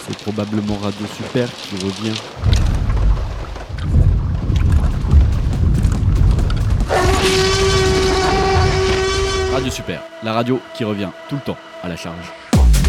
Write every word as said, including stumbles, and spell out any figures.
C'est probablement Radio Super qui revient. Radio Super, la radio qui revient tout le temps à la charge.